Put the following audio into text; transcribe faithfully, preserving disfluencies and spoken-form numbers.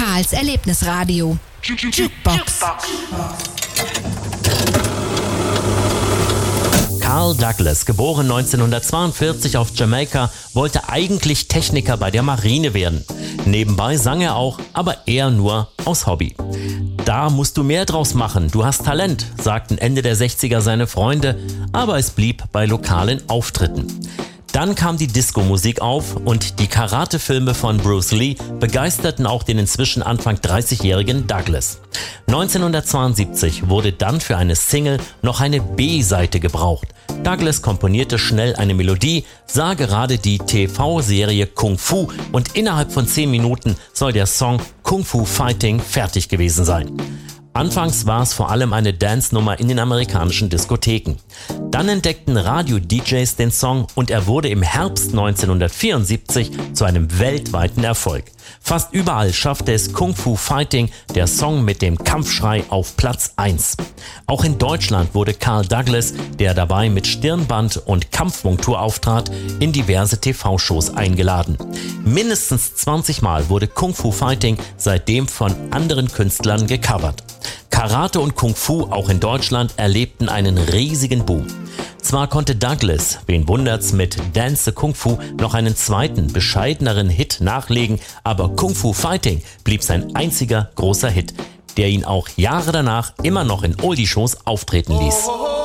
Karls Erlebnisradio. Jukebox. Carl Douglas, geboren neunzehnhundertzweiundvierzig auf Jamaika, wollte eigentlich Techniker bei der Marine werden. Nebenbei sang er auch, aber eher nur aus Hobby. Da musst du mehr draus machen, du hast Talent, sagten Ende der sechziger seine Freunde, aber es blieb bei lokalen Auftritten. Dann kam die Disco-Musik auf und die Karate-Filme von Bruce Lee begeisterten auch den inzwischen Anfang dreißigjährigen Douglas. neunzehnhundertzweiundsiebzig wurde dann für eine Single noch eine B-Seite gebraucht. Douglas komponierte schnell eine Melodie, sah gerade die T V-Serie Kung Fu und innerhalb von zehn Minuten soll der Song Kung Fu Fighting fertig gewesen sein. Anfangs war es vor allem eine Dance-Nummer in den amerikanischen Diskotheken. Dann entdeckten Radio-D Js den Song und er wurde im Herbst neunzehnhundertvierundsiebzig zu einem weltweiten Erfolg. Fast überall schaffte es Kung Fu Fighting, der Song mit dem Kampfschrei, auf Platz eins. Auch in Deutschland wurde Carl Douglas, der dabei mit Stirnband und Kampfmontur auftrat, in diverse T V-Shows eingeladen. Mindestens zwanzig Mal wurde Kung Fu Fighting seitdem von anderen Künstlern gecovert. Karate und Kung Fu, auch in Deutschland, erlebten einen riesigen Boom. Zwar konnte Douglas, wen wundert's, mit Dance the Kung Fu noch einen zweiten, bescheideneren Hit nachlegen, aber Kung Fu Fighting blieb sein einziger großer Hit, der ihn auch Jahre danach immer noch in Oldie-Shows auftreten ließ.